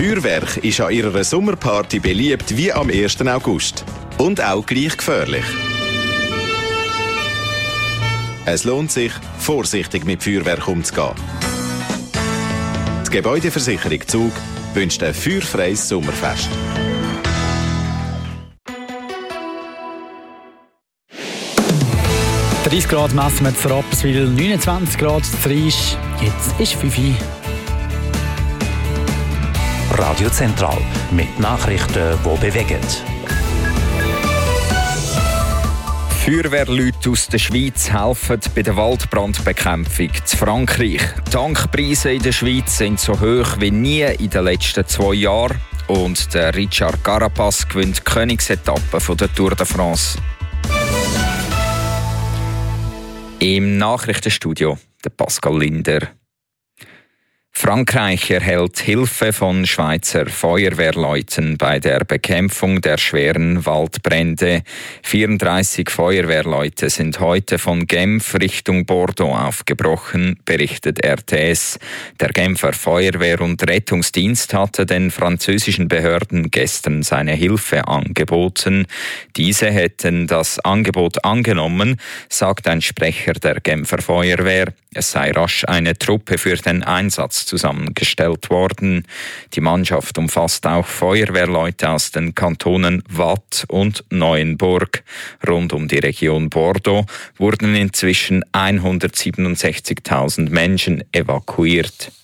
Feuerwerk ist an ihrer Sommerparty beliebt wie am 1. August. Und auch gleich gefährlich. Es lohnt sich, vorsichtig mit Feuerwerk umzugehen. Die Gebäudeversicherung Zug wünscht ein feuerfreies Sommerfest. «30 Grad messen wir zu Rapperswil, 29 Grad zu Triesch. Jetzt ist 5 Uhr. Radio Zentral mit Nachrichten, die bewegen. Feuerwehrleute aus der Schweiz helfen bei der Waldbrandbekämpfung in Frankreich. Die Tankpreise in der Schweiz sind so hoch wie nie in den letzten 2 Jahren. Und der Richard Carapaz gewinnt die Königsetappe von der Tour de France. Im Nachrichtenstudio der Pascal Linder. Frankreich erhält Hilfe von Schweizer Feuerwehrleuten bei der Bekämpfung der schweren Waldbrände. 34 Feuerwehrleute sind heute von Genf Richtung Bordeaux aufgebrochen, berichtet RTS. Der Genfer Feuerwehr- und Rettungsdienst hatte den französischen Behörden gestern seine Hilfe angeboten. Diese hätten das Angebot angenommen, sagt ein Sprecher der Genfer Feuerwehr. Es sei rasch eine Truppe für den Einsatz zusammengestellt worden. Die Mannschaft umfasst auch Feuerwehrleute aus den Kantonen Waadt und Neuenburg. Rund um die Region Bordeaux wurden inzwischen 167.000 Menschen evakuiert.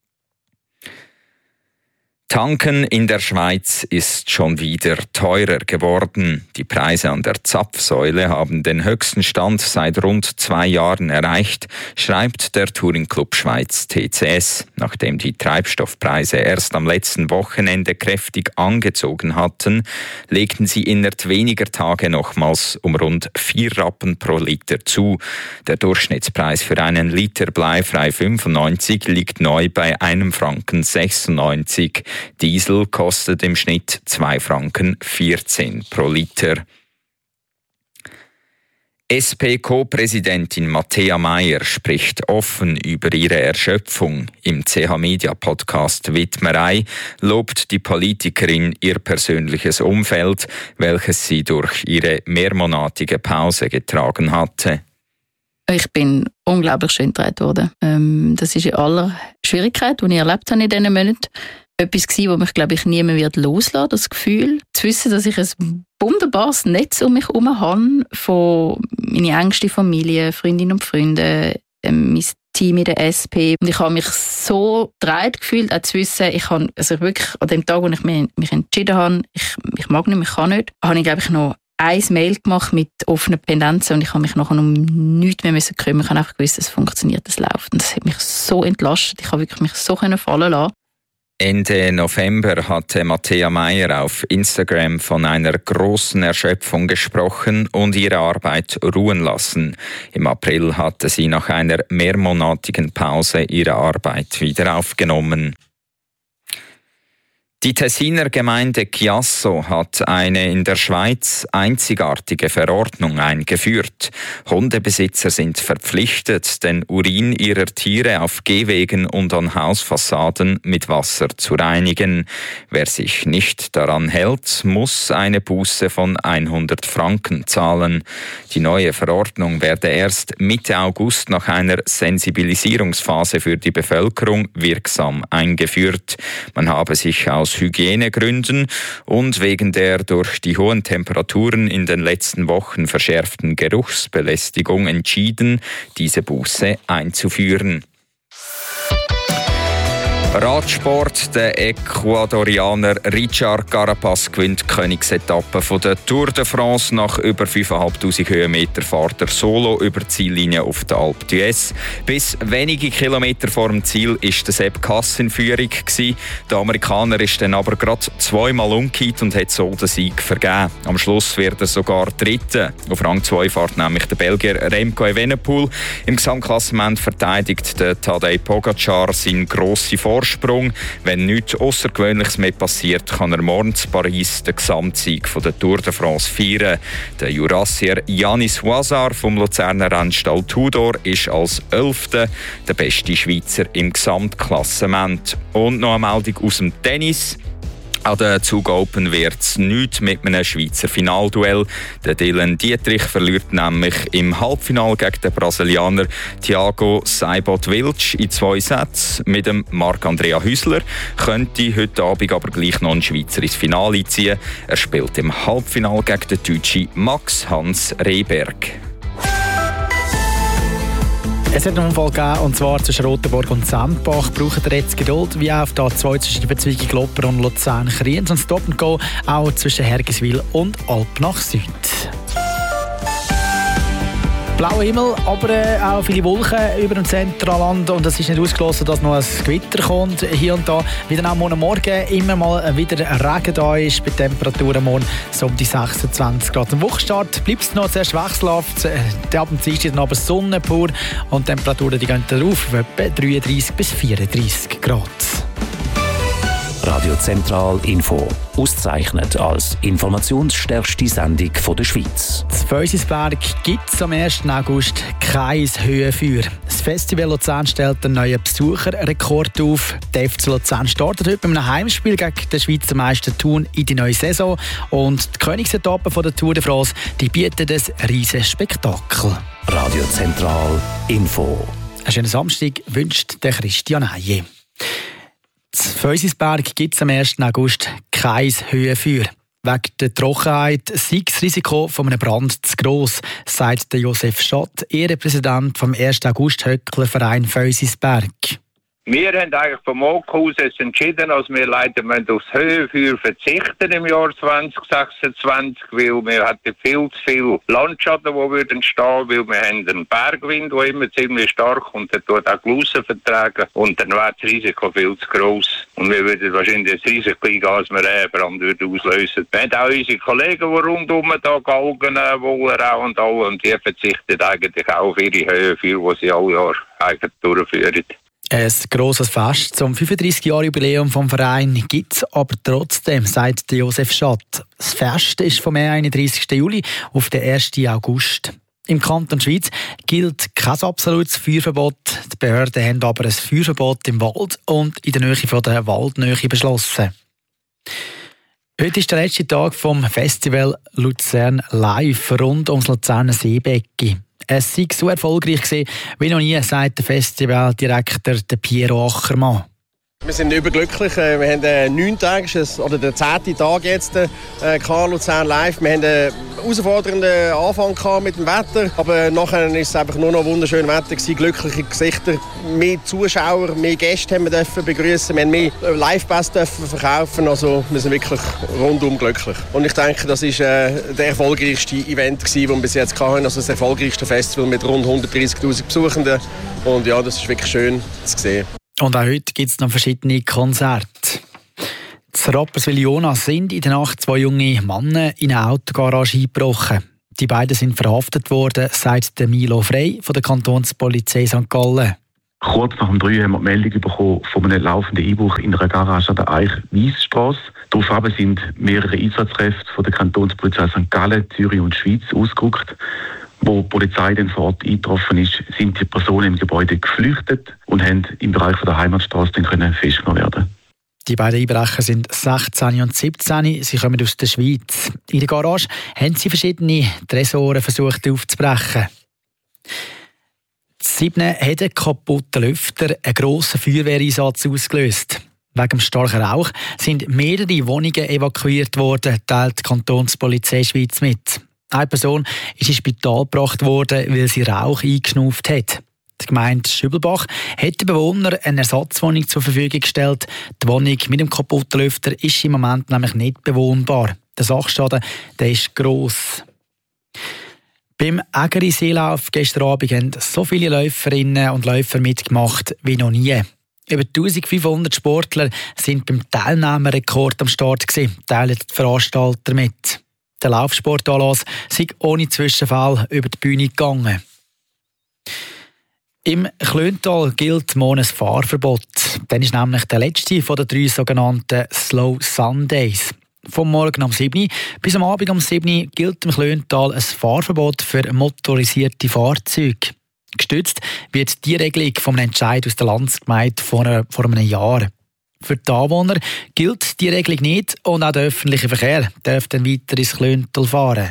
Tanken in der Schweiz ist schon wieder teurer geworden. Die Preise an der Zapfsäule haben den höchsten Stand seit rund 2 Jahren erreicht, schreibt der Touring Club Schweiz TCS. Nachdem die Treibstoffpreise erst am letzten Wochenende kräftig angezogen hatten, legten sie innerhalb weniger Tage nochmals um rund 4 Rappen pro Liter zu. Der Durchschnittspreis für einen Liter bleifrei 95 liegt neu bei 1,96 Franken. Diesel kostet im Schnitt 2,14 Franken pro Liter. SP-Co-Präsidentin Matthäa Meier spricht offen über ihre Erschöpfung. Im CH-Media-Podcast «Widmerei» lobt die Politikerin ihr persönliches Umfeld, welches sie durch ihre mehrmonatige Pause getragen hatte. Ich bin unglaublich schön getragen worden. Das ist in aller Schwierigkeit, die ich erlebt habe in diesen Monaten. Etwas gewesen, wo mich, glaube ich, niemand wird loslassen, das Gefühl, zu wissen, dass ich ein wunderbares Netz um mich herum habe, von meiner engsten Familie, Freundinnen und Freunde, mein Team in der SP. Und ich habe mich so getragen gefühlt, auch zu wissen, ich habe, also wirklich an dem Tag, wo ich mich entschieden habe, ich mag nicht, ich kann nicht, habe ich, glaube ich, noch ein Mail gemacht mit offenen Pendenzen und ich habe mich nachher um nichts mehr kümmern. Ich habe einfach gewusst, es funktioniert, es läuft. Und das hat mich so entlastet. Ich habe wirklich mich so fallen lassen. Ende November hatte Matthäa Meier auf Instagram von einer grossen Erschöpfung gesprochen und ihre Arbeit ruhen lassen. Im April hatte sie nach einer mehrmonatigen Pause ihre Arbeit wieder aufgenommen. Die Tessiner Gemeinde Chiasso hat eine in der Schweiz einzigartige Verordnung eingeführt. Hundebesitzer sind verpflichtet, den Urin ihrer Tiere auf Gehwegen und an Hausfassaden mit Wasser zu reinigen. Wer sich nicht daran hält, muss eine Buße von 100 Franken zahlen. Die neue Verordnung werde erst Mitte August nach einer Sensibilisierungsphase für die Bevölkerung wirksam eingeführt. Man habe sich aus Hygienegründen und wegen der durch die hohen Temperaturen in den letzten Wochen verschärften Geruchsbelästigung entschieden, diese Buße einzuführen. Radsport. Der Ecuadorianer Richard Carapaz gewinnt die Königsetappe von der Tour de France. Nach über 5'500 Höhenmeter fährt er solo über die Ziellinie auf der Alpe d'Huez. Bis wenige Kilometer vor dem Ziel war der Sepp Kuss in Führung. Der Amerikaner ist dann aber gerade 2-mal umgekehrt und hat so den Sieg vergeben. Am Schluss wird er sogar Dritter. Auf Rang 2 fährt nämlich der Belgier Remco Evenepoel. Im Gesamtklassement verteidigt der Tadej Pogacar seinen grossen Vorsprung. Vorsprung. Wenn nichts Außergewöhnliches mehr passiert, kann er morgen in Paris den Gesamtsieg von der Tour de France feiern. Der Jurassier Yanis Huazar vom Luzerner Rennstall Tudor ist als 11. der beste Schweizer im Gesamtklassement. Und noch eine Meldung aus dem Tennis. An der Zug Open wird es nichts mit einem Schweizer Finalduell. Der Dylan Dietrich verliert nämlich im Halbfinale gegen den Brasilianer Thiago Seibold-Wiltsch in 2 Sätzen. Mit dem Marc-Andrea Hüsler könnte heute Abend aber gleich noch ein Schweizer ins Finale einziehen. Er spielt im Halbfinale gegen den Deutschen Max-Hans Rehberg. Es hat einen Unfall gegeben, und zwar zwischen Rotenburg und Sempach. Braucht ihr jetzt Geduld, wie auch auf der A2 zwischen der Verzweigung Lopper und Luzern-Kriens und Stop and Go auch zwischen Hergiswil und Alp nach Süd. Blauer Himmel, aber auch viele Wolken über dem Zentralland, und es ist nicht ausgeschlossen, dass noch ein Gewitter kommt hier und da. Wie dann auch morgen immer mal wieder Regen da ist, bei Temperaturen morgen so um die 26 Grad. Am Wochenstart bleibt es noch zuerst wechselhaft, der Abend ist dann aber Sonne pur und die Temperaturen die gehen darauf auf etwa 33 bis 34 Grad. Radio Zentral Info. Ausgezeichnet als informationsstärkste Sendung der Schweiz. In Feusisberg gibt es am 1. August kein Höhenfeuer. Das Festival Luzern stellt einen neuen Besucherrekord auf. Der FC Luzern startet heute mit einem Heimspiel gegen den Schweizer Meister Thun in die neue Saison. Und die Königsetappe von der Tour de France die bietet ein riesiges Spektakel. Radio Zentral Info. Einen schönen Samstag wünscht der Christian Heije. In Feusisberg gibt es am 1. August kein Höhenfeuer. Wegen der Trockenheit sei das Risiko von einem Brand zu gross, sagt Josef Schott, Ehrenpräsident vom 1. August-Höcklerverein Feusisberg. Wir haben eigentlich vom OK aus entschieden, dass wir leider aufs Höhenfeuer verzichten im Jahr 2026, weil wir hatten viel zu viel Landschaden, die entstehen, weil wir haben einen Bergwind, der immer ziemlich stark und der tut auch Glusen vertragen und dann wäre das Risiko viel zu gross. Und wir würden wahrscheinlich das Risiko eingehen, als wir einen Brand auslösen. Wir haben auch unsere Kollegen, die rundum da Galgen, Wollerau und alle, und die verzichten eigentlich auch auf ihre Höhenfeuer, die sie alle Jahre eigentlich durchführen. Ein grosses Fest zum 35-Jahre-Jubiläum vom Verein gibt es aber trotzdem, sagt Josef Schott. Das Fest ist vom 31. Juli auf den 1. August. Im Kanton Schweiz gilt kein absolutes Feuerverbot. Die Behörden haben aber ein Feuerverbot im Wald und in der Nähe von der Waldnähe beschlossen. Heute ist der letzte Tag vom Festival Luzern Live rund ums Luzerner Seebecken. Es sei so erfolgreich gewesen, wie noch nie, sagt der Festivaldirektor Piero Achermann. Wir sind überglücklich. Wir haben 9 Tage, oder den 10. Tag jetzt, Luzern Live. Wir haben einen herausfordernden Anfang mit dem Wetter, aber nachher ist es einfach nur noch wunderschönes Wetter gewesen, glückliche Gesichter, mehr Zuschauer, mehr Gäste haben wir dürfen begrüßen, wir haben mehr Live-Pass dürfen verkaufen, also wir sind wirklich rundum glücklich. Und ich denke, das ist der erfolgreichste Event gewesen, den wir bis jetzt hatten, also das erfolgreichste Festival mit rund 130'000 Besuchenden. Und ja, das ist wirklich schön zu sehen. Und auch heute gibt es noch verschiedene Konzerte. In Rapperswil-Jona sind in der Nacht 2 junge Männer in eine Autogarage eingebrochen. Die beiden sind verhaftet worden, sagt Milo Frey von der Kantonspolizei St. Gallen. Kurz nach dem 3 haben wir die Meldung bekommen von einem laufenden Einbruch in einer Garage an der Eich-Wiesstrasse. Daraufhin sind mehrere Einsatzkräfte von der Kantonspolizei St. Gallen, Zürich und Schweiz ausgerückt. Wo die Polizei dann vor Ort eingetroffen ist, sind die Personen im Gebäude geflüchtet und haben im Bereich der Heimatstrasse dann festgenommen werden. Die beiden Einbrecher sind 16 und 17. Sie kommen aus der Schweiz. In der Garage haben sie verschiedene Tresore versucht aufzubrechen. Die 7 hat einen kaputten Lüfter einen grossen Feuerwehreinsatz ausgelöst. Wegen dem starken Rauch sind mehrere Wohnungen evakuiert worden, teilt die Kantonspolizei Schweiz mit. Eine Person ist ins Spital gebracht worden, weil sie Rauch eingeschnauft hat. Die Gemeinde Schübelbach hat den Bewohnern eine Ersatzwohnung zur Verfügung gestellt. Die Wohnung mit dem kaputten Lüfter ist im Moment nämlich nicht bewohnbar. Der Sachschaden der ist gross. Beim Ägeri-Seelauf gestern Abend haben so viele Läuferinnen und Läufer mitgemacht wie noch nie. Über 1500 Sportler sind beim Teilnehmerrekord am Start gewesen, teilen die Veranstalter mit. Der Laufsportanlass sei ohne Zwischenfall über die Bühne gegangen. Im Klöntal gilt morgen ein Fahrverbot. Dann ist nämlich der letzte von den 3 sogenannten Slow Sundays. Vom Morgen um 7 Uhr bis am Abend um 7 Uhr gilt im Klöntal ein Fahrverbot für motorisierte Fahrzeuge. Gestützt wird die Regelung vom Entscheid aus der Landsgemeinde vor einem Jahr. Für die Anwohner gilt die Regelung nicht und auch der öffentliche Verkehr darf dann weiter ins Klöntal fahren.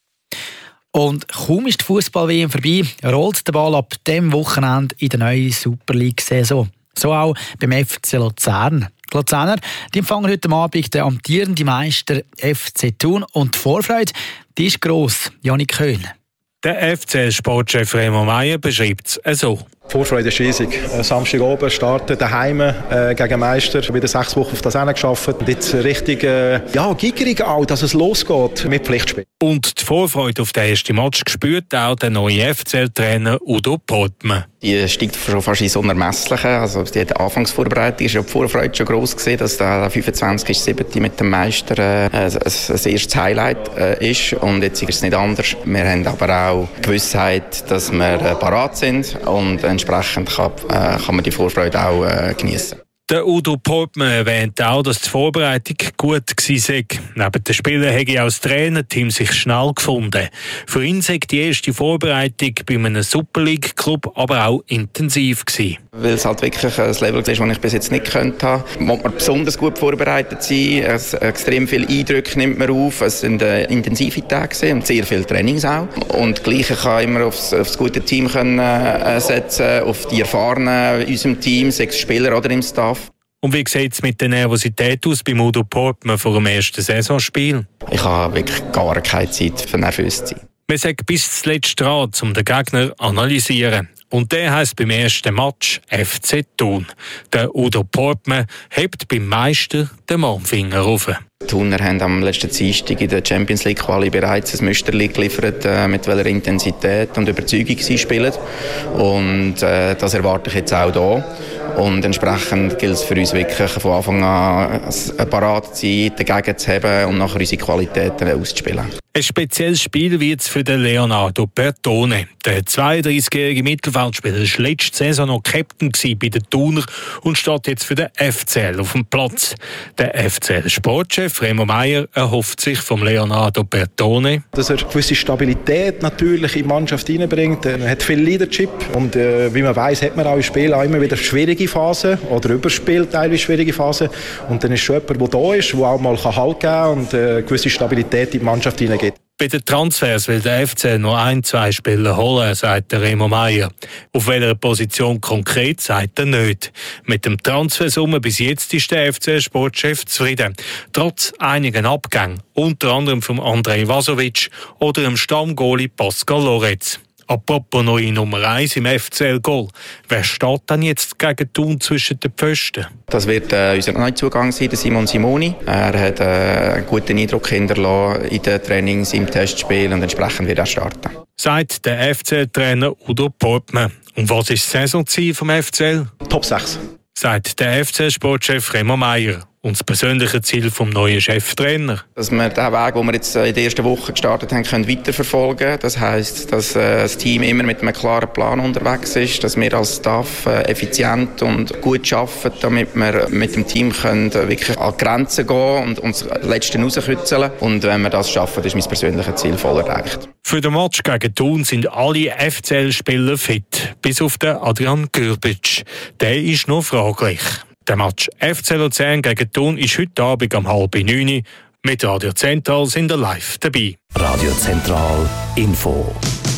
Und kaum ist die Fußball-WM vorbei, rollt der Ball ab dem Wochenende in der neuen Super League-Saison. So auch beim FC Luzern. Die Luzerner die empfangen heute Abend den amtierenden Meister FC Thun und die Vorfreude die ist gross. Janik Köhn. Der FCL-Sportchef Remo Meier beschreibt es so. Die Vorfreude ist riesig. Samstag oben starten daheim gegen Meister. Wieder 6 Wochen auf das hingearbeitet. Und jetzt richtig gickerig auch, dass es losgeht mit Pflichtspiel. Und die Vorfreude auf den ersten Match spürt auch der neue FCL-Trainer Udo Portmann. Die steigt schon fast ins Unermessliche. Also die Anfangsvorbereitung ist ja die Vorfreude schon gross gewesen, dass der 25.7. mit dem Meister ein erstes Highlight ist. Und jetzt ist es nicht anders. Wir haben aber auch die Gewissheit, dass wir parat sind und entsprechend kann man die Vorfreude auch genießen. Der Udo Portmann erwähnt auch, dass die Vorbereitung gut war. Neben den Spielern habe auch das Trainerteam sich schnell gefunden. Für ihn sei die erste Vorbereitung bei einem Super League-Club aber auch intensiv gewesen. Weil es halt wirklich ein Level ist, das ich bis jetzt nicht könnte. Muss man besonders gut vorbereitet sein. Extrem viele Eindrücke nimmt man auf. Es sind intensive Tage und sehr viele Trainings auch. Und Gleiche kann immer aufs gute Team setzen, auf die Erfahrenen in unserem Team, 6 Spieler oder im Staff. Und wie sieht es mit der Nervosität aus bei Udo Portmann vor dem ersten Saisonspiel? Ich habe wirklich gar keine Zeit für nervös zu sein. Man sagt bis zuletzt dran, um den Gegner zu analysieren. Und der heisst beim ersten Match FC Thun. Der Udo Portmann hebt beim Meister den Mahnfinger rauf. Die Thuner haben am letzten Dienstag in der Champions League Quali bereits ein Müsterli geliefert, mit welcher Intensität und Überzeugung sie spielen. Und das erwarte ich jetzt auch hier. Und entsprechend gilt es für uns wirklich von Anfang an parat zu sein, dagegen zu haben und nachher unsere Qualitäten auszuspielen. Ein spezielles Spiel wird es für den Leonardo Bertone. Der 32-jährige Mittelfeldspieler war letzte Saison noch Captain bei den Thuner und steht jetzt für den FCL auf dem Platz. Der FCL-Sportchef Remo Meier erhofft sich vom Leonardo Bertone, dass er gewisse Stabilität natürlich in die Mannschaft hineinbringt. Er hat viel Leadership und wie man weiss, hat man auch im Spiel auch immer wieder schwierige Phasen oder überspielt teilweise schwierige Phasen. Und dann ist schon jemand, der da ist, der auch mal Halt geben kann und gewisse Stabilität in die Mannschaft hineingeht. Bei den Transfers will der FCL noch 1-2 Spieler holen, sagt der Remo Meier. Auf welcher Position konkret, sagt er nicht. Mit dem Transfersumme bis jetzt ist der FCL-Sportchef zufrieden. Trotz einigen Abgängen, unter anderem von Andrej Vasovic oder dem Stammgoalie Pascal Loretz. Apropos neue Nummer 1 im FCL-Goal. Wer steht denn jetzt gegen Thun zwischen den Pfosten? Das wird unser Neuzugang sein, der Simon Simoni. Er hat einen guten Eindruck hinterlassen in den Trainings, im Testspiel und entsprechend wird er starten. Sagt der FCL-Trainer Udo Portmann. Und was ist das Saisonziel vom FCL? Top 6. Sagt der FCL-Sportchef Remo Meier. Und das persönliche Ziel vom neuen Cheftrainer? Dass wir den Weg, den wir jetzt in der ersten Woche gestartet haben, können weiterverfolgen. Das heisst, dass das Team immer mit einem klaren Plan unterwegs ist, dass wir als Staff effizient und gut arbeiten, damit wir mit dem Team können wirklich an die Grenzen gehen und uns Letzten rauskitzeln. Und wenn wir das schaffen, ist mein persönliches Ziel voll erreicht. Für den Match gegen Thun sind alle FCL-Spieler fit, bis auf den Adrian Gürbic. Der ist noch fraglich. Der Match FC Luzern gegen Thun ist heute Abend um 8:30 mit Radio Zentral sind wir live dabei. Radio Zentral Info.